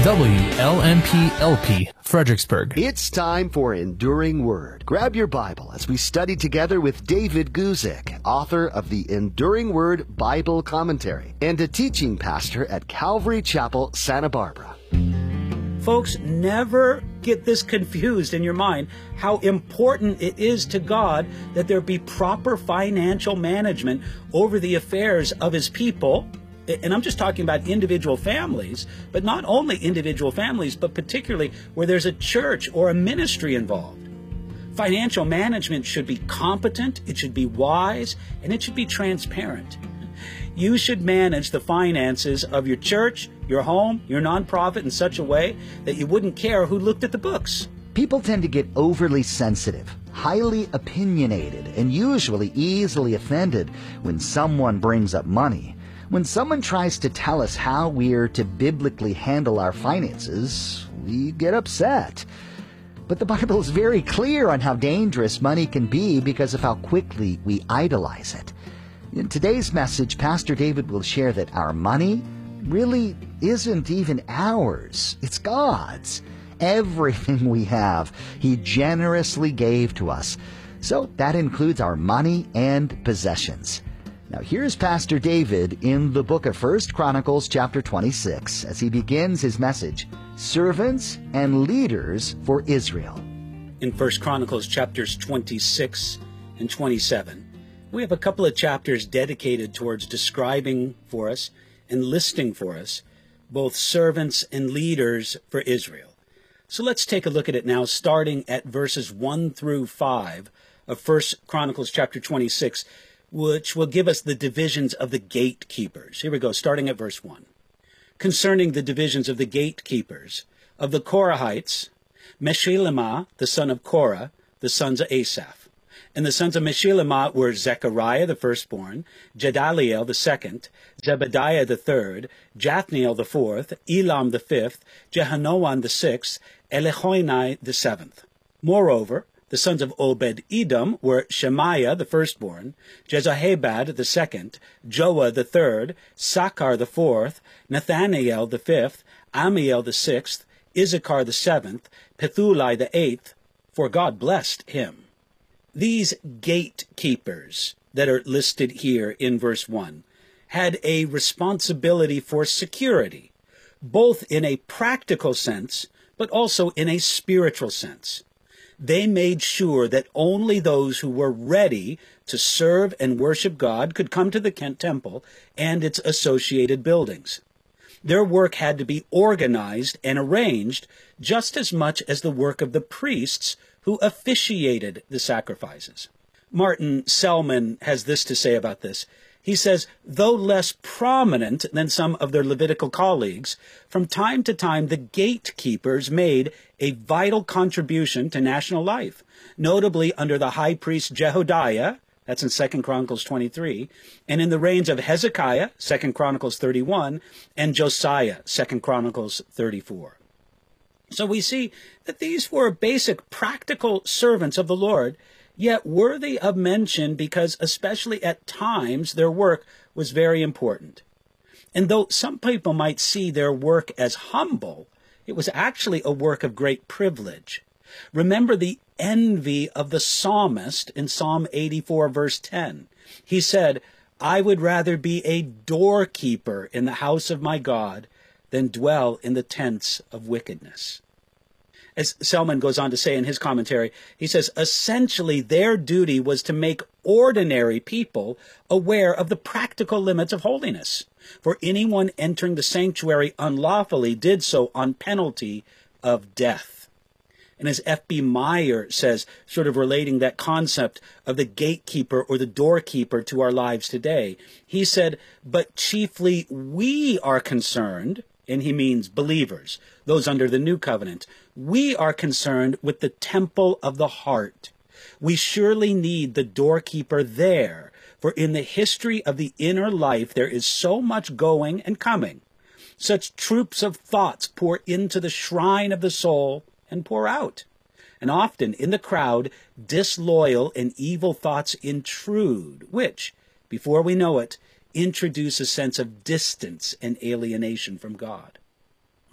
WLMP-LP, Fredericksburg. It's time for Enduring Word. Grab your Bible as we study together with David Guzik, author of the Enduring Word Bible Commentary and a teaching pastor at Calvary Chapel, Santa Barbara. Folks, never get this confused in your mind how important it is to God that there be proper financial management over the affairs of His people. And I'm just talking about individual families, but not only individual families, but particularly where there's a church or a ministry involved. Financial management should be competent, it should be wise, and it should be transparent. You should manage the finances of your church, your home, your nonprofit in such a way that you wouldn't care who looked at the books. People tend to get overly sensitive, highly opinionated, and usually easily offended when someone brings up money. When someone tries to tell us how we're to biblically handle our finances, we get upset. But the Bible is very clear on how dangerous money can be because of how quickly we idolize it. In today's message, Pastor David will share that our money really isn't even ours. It's God's. Everything we have, He generously gave to us. So that includes our money and possessions. Now here's Pastor David in the book of 1 Chronicles chapter 26 as he begins his message, Servants and Leaders for Israel. In 1 Chronicles chapters 26 and 27, we have a couple of chapters dedicated towards describing for us and listing for us both servants and leaders for Israel. So let's take a look at it now, starting at verses 1 through 5 of 1 Chronicles chapter 26, which will give us the divisions of the gatekeepers. Here we go, starting at verse 1. Concerning the divisions of the gatekeepers, of the Korahites, Meshilemah, the son of Korah, the sons of Asaph. And the sons of Meshilemah were Zechariah the firstborn, Jedaliel the second, Zebediah the third, Jathniel the fourth, Elam the fifth, Jehanoam the sixth, Elihoenai the seventh. Moreover, the sons of Obed-Edom were Shemaiah the firstborn, Jezahabad the second, Joah the third, Sakkar the fourth, Nathaniel the fifth, Amiel the sixth, Issachar the seventh, Pethueli the eighth, for God blessed him. These gatekeepers that are listed here in verse 1 had a responsibility for security, both in a practical sense, but also in a spiritual sense. They made sure that only those who were ready to serve and worship God could come to the temple and its associated buildings. Their work had to be organized and arranged just as much as the work of the priests who officiated the sacrifices. Martin Selman has this to say about this. He says, though less prominent than some of their Levitical colleagues, from time to time the gatekeepers made a vital contribution to national life, notably under the high priest Jehodiah, that's in 2 Chronicles 23, and in the reigns of Hezekiah, 2 Chronicles 31, and Josiah, 2 Chronicles 34. So we see that these were basic practical servants of the Lord, yet worthy of mention because especially at times their work was very important. And though some people might see their work as humble, it was actually a work of great privilege. Remember the envy of the psalmist in Psalm 84 verse 10. He said, I would rather be a doorkeeper in the house of my God than dwell in the tents of wickedness. As Selman goes on to say in his commentary, he says, essentially their duty was to make ordinary people aware of the practical limits of holiness. For anyone entering the sanctuary unlawfully did so on penalty of death. And as F.B. Meyer says, sort of relating that concept of the gatekeeper or the doorkeeper to our lives today, he said, but chiefly we are concerned, and he means believers, those under the new covenant, we are concerned with the temple of the heart. We surely need the doorkeeper there, for in the history of the inner life there is so much going and coming. Such troops of thoughts pour into the shrine of the soul and pour out. And often in the crowd, disloyal and evil thoughts intrude, which, before we know it, introduce a sense of distance and alienation from God.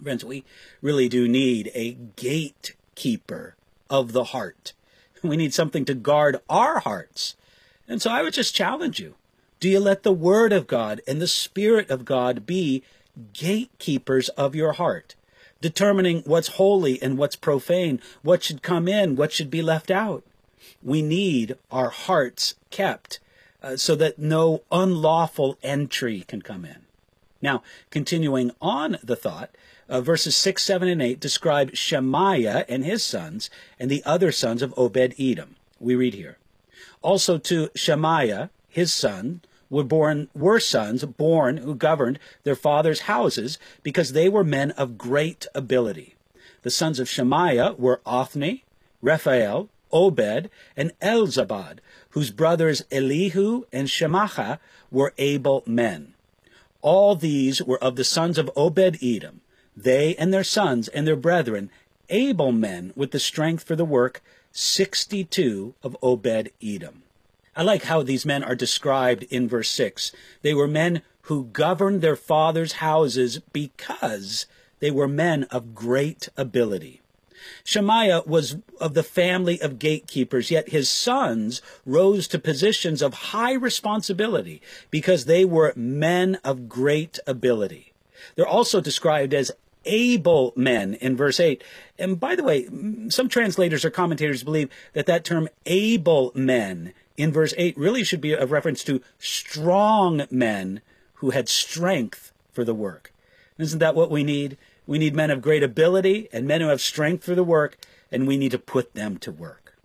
Friends, we really do need a gatekeeper of the heart. We need something to guard our hearts. And so I would just challenge you. Do you let the Word of God and the Spirit of God be gatekeepers of your heart, determining what's holy and what's profane, what should come in, what should be left out? We need our hearts kept so that no unlawful entry can come in. Now, continuing on the thought, verses 6, 7, and 8 describe Shemaiah and his sons and the other sons of Obed-Edom. We read here, also to Shemaiah, his son, were sons born who governed their father's houses because they were men of great ability. The sons of Shemaiah were Othni, Raphael, Obed, and Elzabad, whose brothers Elihu and Shemacha were able men. All these were of the sons of Obed-Edom, they and their sons and their brethren, able men with the strength for the work, 62 of Obed-Edom. I like how these men are described in verse 6. They were men who governed their father's houses because they were men of great ability. Shemaiah was of the family of gatekeepers, yet his sons rose to positions of high responsibility because they were men of great ability. They're also described as able men in verse 8. And by the way, some translators or commentators believe that that term able men in verse 8 really should be a reference to strong men who had strength for the work. Isn't that what we need? We need men of great ability and men who have strength for the work, and we need to put them to work.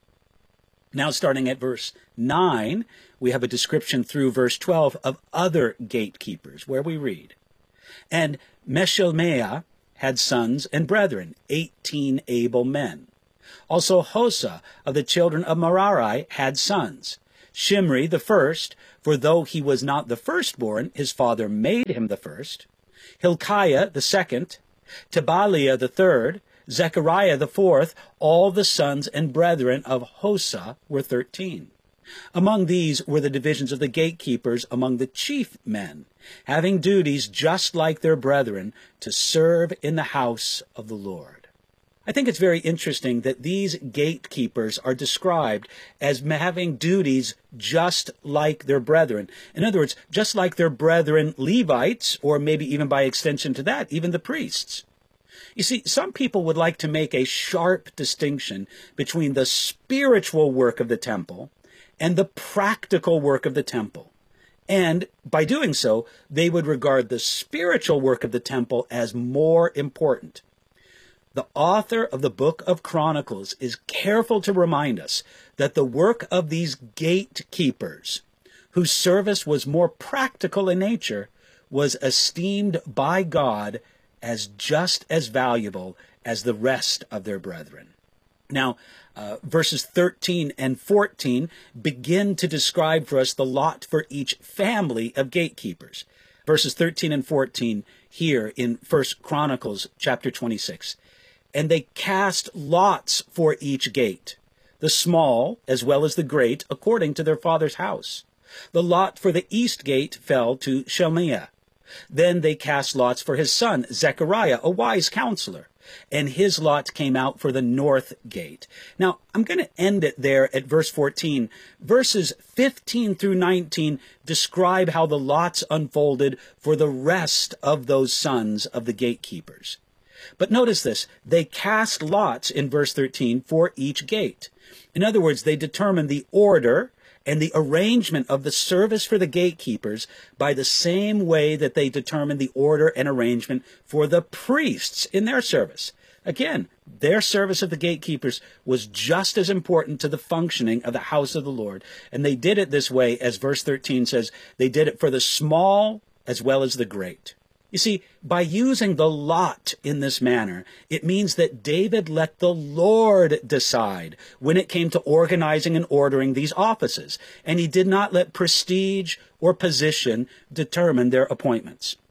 Now, starting at verse 9, we have a description through verse 12 of other gatekeepers, where we read, and Meshelmiah had sons and brethren, 18 able men. Also Hosa of the children of Merari had sons. Shimri the first, for though he was not the firstborn, his father made him the first. Hilkiah the second, Tabaliah the third, Zechariah the fourth, all the sons and brethren of Hosa were 13. Among these were the divisions of the gatekeepers among the chief men, having duties just like their brethren to serve in the house of the Lord. I think it's very interesting that these gatekeepers are described as having duties just like their brethren. In other words, just like their brethren Levites, or maybe even by extension to that, even the priests. You see, some people would like to make a sharp distinction between the spiritual work of the temple and the practical work of the temple. And by doing so, they would regard the spiritual work of the temple as more important. The author of the book of Chronicles is careful to remind us that the work of these gatekeepers, whose service was more practical in nature, was esteemed by God as just as valuable as the rest of their brethren. Now, verses 13 and 14 begin to describe for us the lot for each family of gatekeepers. Verses 13 and 14 here in 1 Chronicles chapter 26. And they cast lots for each gate, the small as well as the great, according to their father's house. The lot for the east gate fell to Shemaiah. Then they cast lots for his son, Zechariah, a wise counselor, and his lot came out for the north gate. Now, I'm going to end it there at verse 14. Verses 15 through 19 describe how the lots unfolded for the rest of those sons of the gatekeepers. But notice this, they cast lots in verse 13 for each gate. In other words, they determined the order and the arrangement of the service for the gatekeepers by the same way that they determined the order and arrangement for the priests in their service. Again, their service of the gatekeepers was just as important to the functioning of the house of the Lord. And they did it this way, as verse 13 says, they did it for the small as well as the great. You see, by using the lot in this manner, it means that David let the Lord decide when it came to organizing and ordering these offices, and he did not let prestige or position determine their appointments.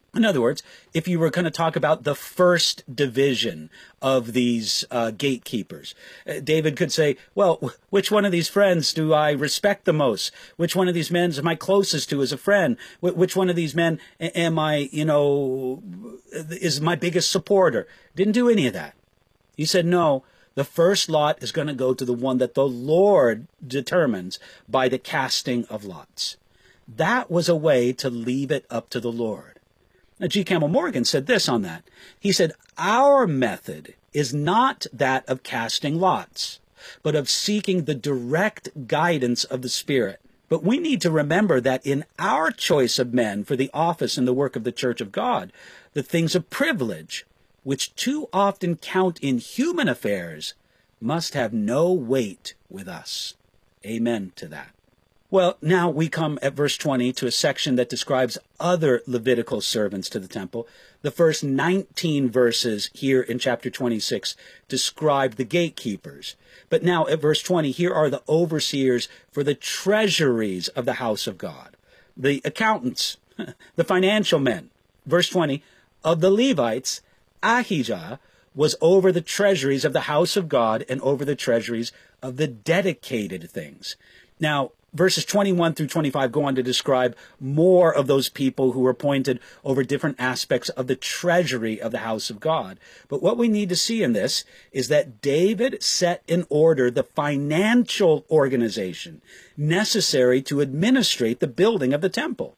In other words, if you were going to talk about the first division of these gatekeepers, David could say, well, which one of these friends do I respect the most? Which one of these men am I closest to as a friend? Which one of these men am I, is my biggest supporter? Didn't do any of that. He said, no, the first lot is going to go to the one that the Lord determines by the casting of lots. That was a way to leave it up to the Lord. Now, G. Campbell Morgan said this on that. He said, our method is not that of casting lots, but of seeking the direct guidance of the Spirit. But we need to remember that in our choice of men for the office and the work of the Church of God, the things of privilege, which too often count in human affairs, must have no weight with us. Amen to that. Well, now we come at verse 20 to a section that describes other Levitical servants to the temple. The first 19 verses here in chapter 26 describe the gatekeepers. But now at verse 20, here are the overseers for the treasuries of the house of God, the accountants, the financial men. Verse 20, of the Levites, Ahijah was over the treasuries of the house of God and over the treasuries of the dedicated things. Now, verses 21 through 25 go on to describe more of those people who were appointed over different aspects of the treasury of the house of God. But what we need to see in this is that David set in order the financial organization necessary to administrate the building of the temple,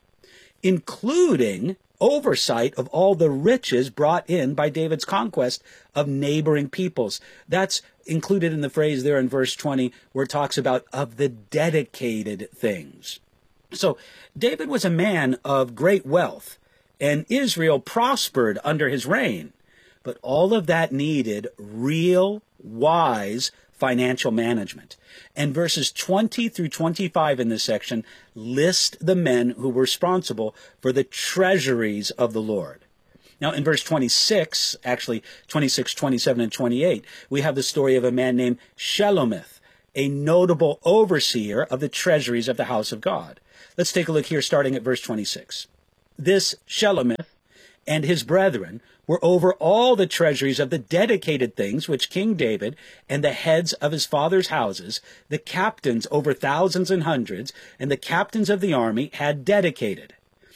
including oversight of all the riches brought in by David's conquest of neighboring peoples. That's included in the phrase there in verse 20 where it talks about of the dedicated things. So David was a man of great wealth, and Israel prospered under his reign. But all of that needed real, wise financial management. And verses 20 through 25 in this section list the men who were responsible for the treasuries of the Lord. Now, in verse 26, actually 26, 27, and 28, we have the story of a man named Shelomith, a notable overseer of the treasuries of the house of God. Let's take a look here, starting at verse 26. This Shelomith and his brethren were over all the treasuries of the dedicated things which King David and the heads of his father's houses, the captains over thousands and hundreds, and the captains of the army had dedicated.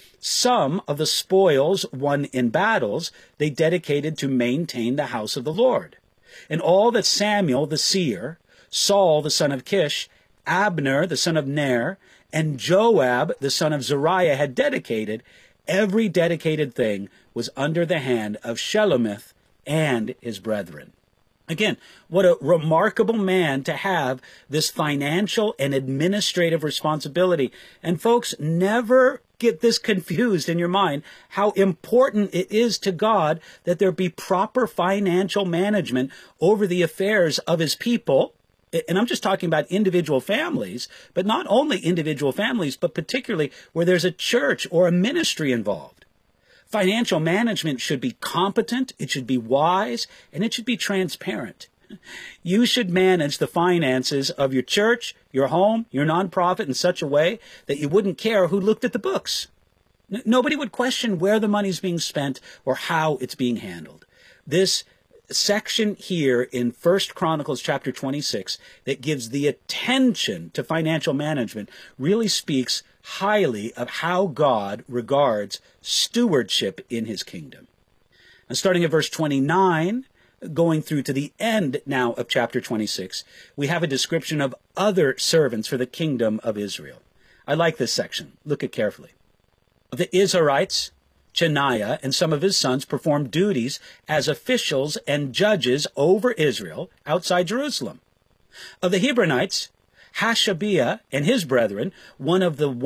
Some of the spoils won in battles they dedicated to maintain the house of the Lord. And all that Samuel the seer, Saul the son of Kish, Abner the son of Ner, and Joab the son of Zeruiah had dedicated, every dedicated thing was under the hand of Shelomith and his brethren. Again, what a remarkable man to have this financial and administrative responsibility. And folks, never get this confused in your mind, how important it is to God that there be proper financial management over the affairs of his people. And I'm just talking about individual families, but not only individual families, but particularly where there's a church or a ministry involved. Financial management should be competent, it should be wise, and it should be transparent. You should manage the finances of your church, your home, your nonprofit in such a way that you wouldn't care who looked at the books. Nobody would question where the money's being spent or how it's being handled. This section here in 1 Chronicles chapter 26 that gives the attention to financial management really speaks highly of how God regards stewardship in his kingdom. And starting at verse 29, going through to the end now of chapter 26, we have a description of other servants for the kingdom of Israel. I like this section. Look at carefully. The Israelites, Chaniah and some of his sons performed duties as officials and judges over Israel outside Jerusalem. Of the Hebronites, Hashabiah and his brethren, one of the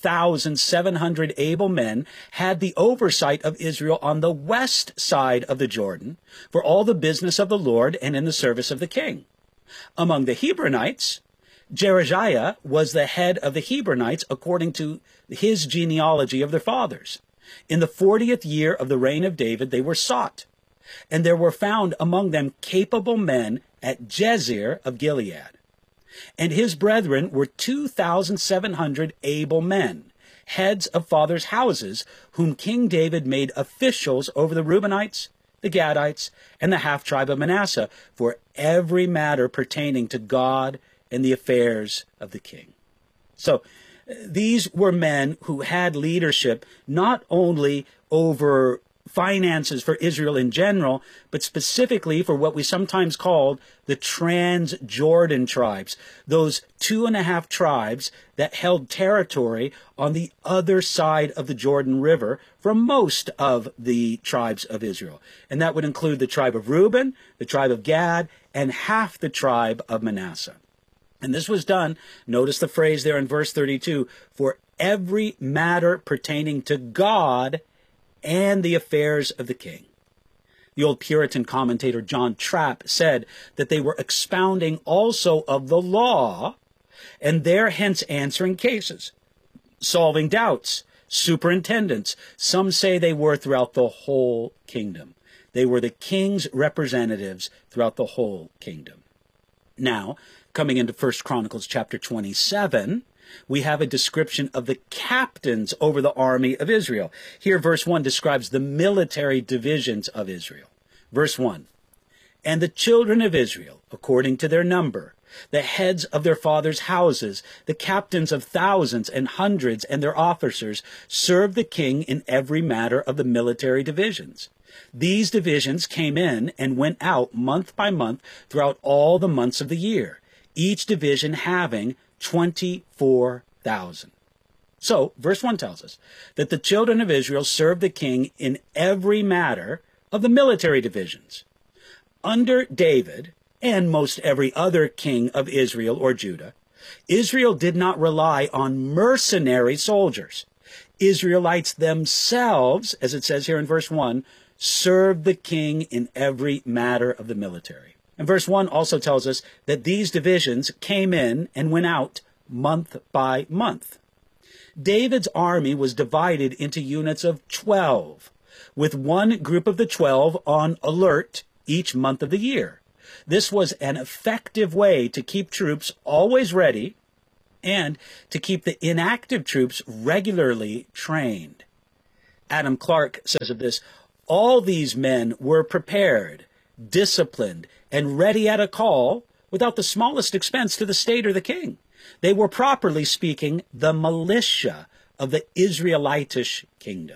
1,700 able men, had the oversight of Israel on the west side of the Jordan for all the business of the Lord and in the service of the king. Among the Hebronites, Jerejiah was the head of the Hebronites according to his genealogy of their fathers. In the 40th year of the reign of David, they were sought, and there were found among them capable men at Jezer of Gilead. And his brethren were 2,700 able men, heads of fathers' houses, whom King David made officials over the Reubenites, the Gadites, and the half-tribe of Manasseh, for every matter pertaining to God and the affairs of the king. So, these were men who had leadership not only over finances for Israel in general, but specifically for what we sometimes called the Transjordan tribes, those 2.5 tribes that held territory on the other side of the Jordan River for most of the tribes of Israel. And that would include the tribe of Reuben, the tribe of Gad, and half the tribe of Manasseh. And this was done, notice the phrase there in verse 32, for every matter pertaining to God and the affairs of the king. The old Puritan commentator John Trapp said that they were expounding also of the law, and there hence answering cases, solving doubts, superintendents. Some say they were throughout the whole kingdom. They were the king's representatives throughout the whole kingdom. Now, coming into 1 Chronicles chapter 27, we have a description of the captains over the army of Israel. Here, verse 1 describes the military divisions of Israel. Verse 1, and the children of Israel, according to their number, the heads of their fathers' houses, the captains of thousands and hundreds and their officers, served the king in every matter of the military divisions. These divisions came in and went out month by month throughout all the months of the year, each division having 24,000. So, verse 1 tells us that the children of Israel served the king in every matter of the military divisions. Under David, and most every other king of Israel or Judah, Israel did not rely on mercenary soldiers. Israelites themselves, as it says here in verse 1, served the king in every matter of the military. And verse 1 also tells us that these divisions came in and went out month by month. David's army was divided into units of 12, with one group of the 12 on alert each month of the year. This was an effective way to keep troops always ready and to keep the inactive troops regularly trained. Adam Clarke says of this, all these men were prepared, disciplined, and ready at a call without the smallest expense to the state or the king. They were, properly speaking, the militia of the Israelitish kingdom.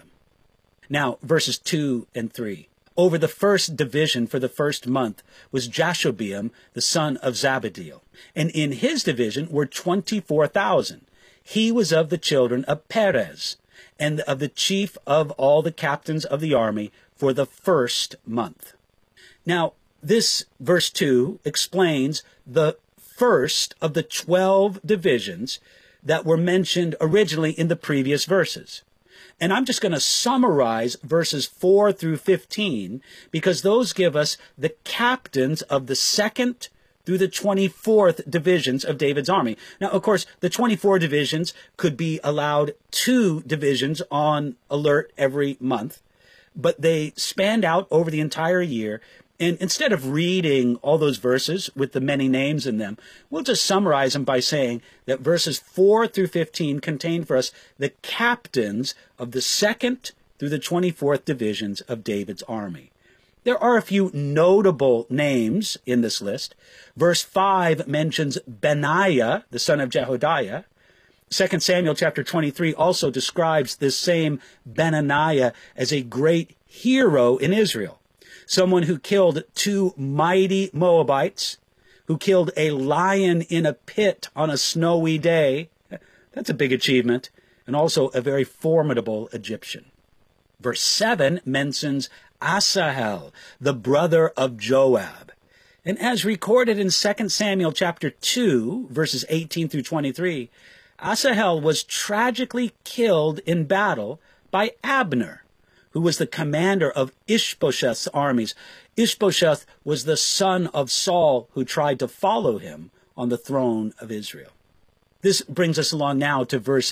Now, verses 2 and 3. Over the first division for the first month was Jashobeam, the son of Zabdiel, and in his division were 24,000. He was of the children of Perez, and of the chief of all the captains of the army for the first month. Now, this verse 2 explains the first of the 12 divisions that were mentioned originally in the previous verses. And I'm just going to summarize verses 4 through 15 because those give us the captains of the 2nd through the 24th divisions of David's army. Now, of course, the 24 divisions could be allowed 2 divisions on alert every month, but they spanned out over the entire year. And instead of reading all those verses with the many names in them, we'll just summarize them by saying that verses 4 through 15 contain for us the captains of the 2nd through the 24th divisions of David's army. There are a few notable names in this list. Verse 5 mentions Benaiah, the son of Jehoiada. 2 Samuel chapter 23 also describes this same Benaiah as a great hero in Israel. Someone who killed 2 mighty Moabites, who killed a lion in a pit on a snowy day. That's a big achievement, and also a very formidable Egyptian. Verse 7 mentions Asahel, the brother of Joab. And as recorded in 2 Samuel chapter 2, verses 18 through 23, Asahel was tragically killed in battle by Abner, who was the commander of Ishbosheth's armies. Ishbosheth was the son of Saul, who tried to follow him on the throne of Israel. This brings us along now to verse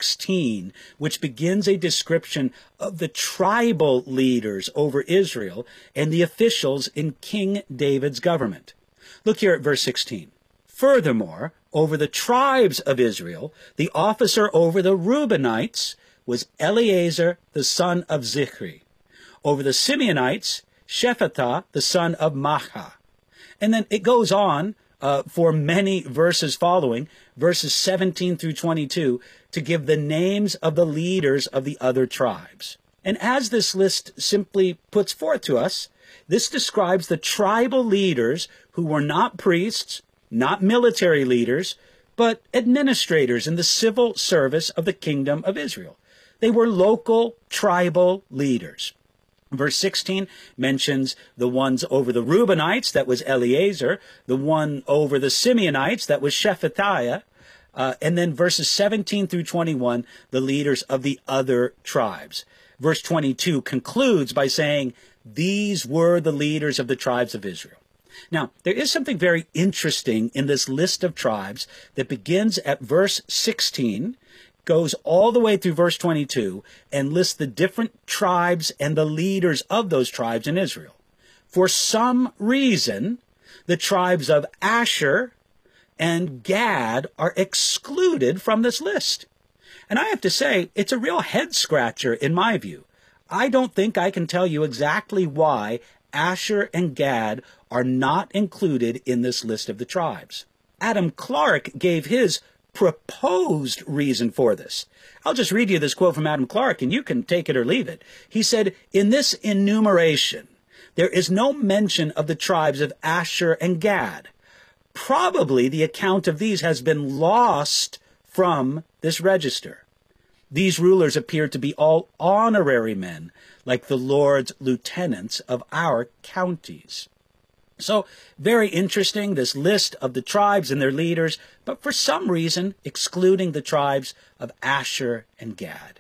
16, which begins a description of the tribal leaders over Israel and the officials in King David's government. Look here at verse 16. Furthermore, Over the tribes of Israel, the officer over the Reubenites was Eleazar, the son of Zichri. Over the Simeonites, Shephatiah, the son of Maachah. And then it goes on for many verses following, verses 17 through 22, to give the names of the leaders of the other tribes. And as this list simply puts forth to us, this describes the tribal leaders who were not priests, not military leaders, but administrators in the civil service of the kingdom of Israel. They were local tribal leaders. Verse 16 mentions the ones over the Reubenites, that was Eleazar, the one over the Simeonites, that was Shephatiah, and then verses 17 through 21, the leaders of the other tribes. Verse 22 concludes by saying, these were the leaders of the tribes of Israel. Now, there is something very interesting in this list of tribes that begins at verse 16, goes all the way through verse 22, and lists the different tribes and the leaders of those tribes in Israel. For some reason, the tribes of Asher and Gad are excluded from this list. And I have to say, it's a real head-scratcher in my view. I don't think I can tell you exactly why Asher and Gad are not included in this list of the tribes. Adam Clarke gave his proposed reason for this. I'll just read you this quote from Adam Clarke, and you can take it or leave it. He said, in this enumeration, there is no mention of the tribes of Asher and Gad. Probably the account of these has been lost from this register. These rulers appear to be all honorary men, like the Lord's lieutenants of our counties. So, very interesting, this list of the tribes and their leaders, but for some reason excluding the tribes of Asher and Gad.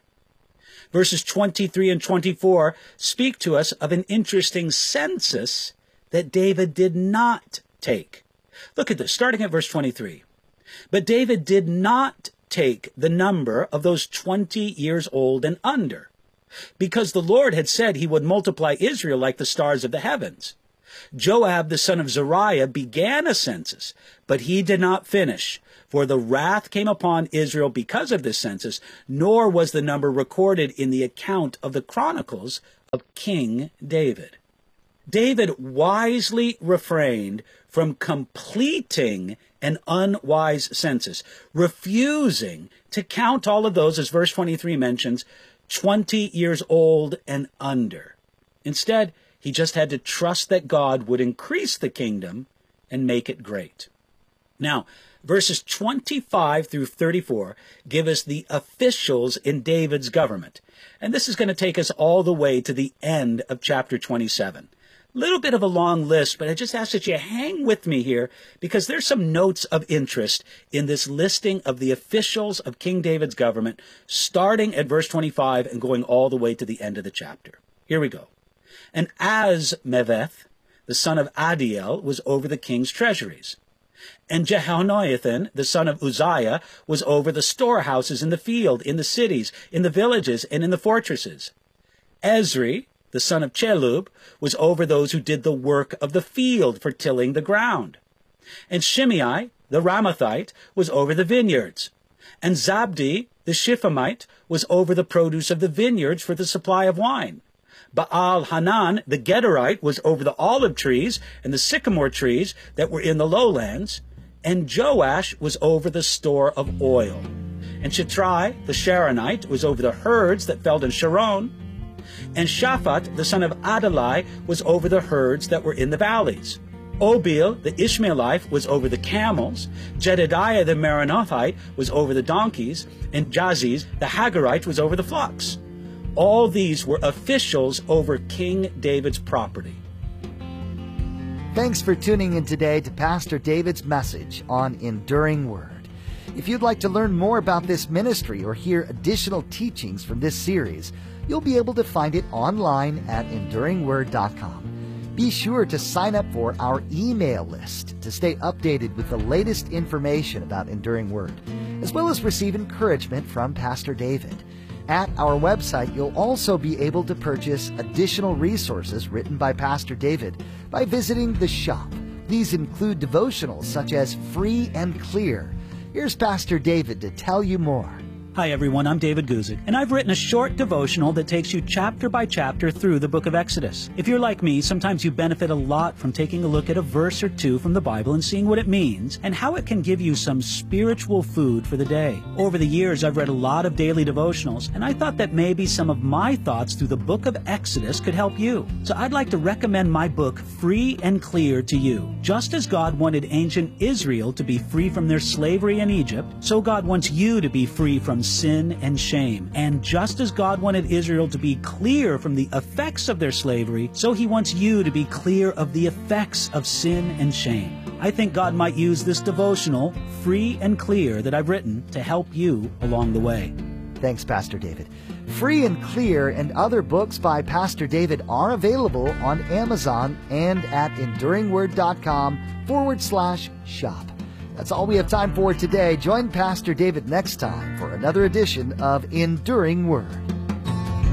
Verses 23 and 24 speak to us of an interesting census that David did not take. Look at this, starting at verse 23. But David did not take the number of those 20 years old and under, because the Lord had said he would multiply Israel like the stars of the heavens. Joab, the son of Zeruiah, began a census, but he did not finish, for the wrath came upon Israel because of this census, nor was the number recorded in the account of the Chronicles of King David. David wisely refrained from completing an unwise census, refusing to count all of those, as verse 23 mentions, 20 years old and under. Instead, he just had to trust that God would increase the kingdom and make it great. Now, verses 25 through 34 give us the officials in David's government. And this is going to take us all the way to the end of chapter 27. Little bit of a long list, but I just ask that you hang with me here because there's some notes of interest in this listing of the officials of King David's government, starting at verse 25 and going all the way to the end of the chapter. Here we go. And Azmaveth, the son of Adiel, was over the king's treasuries. And Jehonathan, the son of Uzziah, was over the storehouses in the field, in the cities, in the villages, and in the fortresses. Ezri, the son of Chelub, was over those who did the work of the field for tilling the ground. And Shimei, the Ramathite, was over the vineyards. And Zabdi, the Shiphomite, was over the produce of the vineyards for the supply of wine. Baal-Hanan, the Gederite, was over the olive trees and the sycamore trees that were in the lowlands. And Joash was over the store of oil. And Shitrai, the Sharonite, was over the herds that fell in Sharon. And Shaphat, the son of Adalai, was over the herds that were in the valleys. Obil, the Ishmaelite, was over the camels. Jedidiah, the Meronothite, was over the donkeys. And Jaziz, the Hagarite, was over the flocks. All these were officials over King David's property. Thanks for tuning in today to Pastor David's message on Enduring Word. If you'd like to learn more about this ministry or hear additional teachings from this series, you'll be able to find it online at EnduringWord.com. Be sure to sign up for our email list to stay updated with the latest information about Enduring Word, as well as receive encouragement from Pastor David. At our website, you'll also be able to purchase additional resources written by Pastor David by visiting the shop. These include devotionals such as Free and Clear, Here's Pastor David to tell you more. Hi everyone, I'm David Guzik, and I've written a short devotional that takes you chapter by chapter through the book of Exodus. If you're like me, sometimes you benefit a lot from taking a look at a verse or two from the Bible and seeing what it means and how it can give you some spiritual food for the day. Over the years, I've read a lot of daily devotionals, and I thought that maybe some of my thoughts through the book of Exodus could help you. So I'd like to recommend my book, Free and Clear, to you. Just as God wanted ancient Israel to be free from their slavery in Egypt, so God wants you to be free from sin and shame. And just as God wanted Israel to be clear from the effects of their slavery, so He wants you to be clear of the effects of sin and shame. I think God might use this devotional, Free and Clear, that I've written to help you along the way. Thanks, Pastor David. Free and Clear and other books by Pastor David are available on Amazon and at enduringword.com/shop. That's all we have time for today. Join Pastor David next time for another edition of Enduring Word.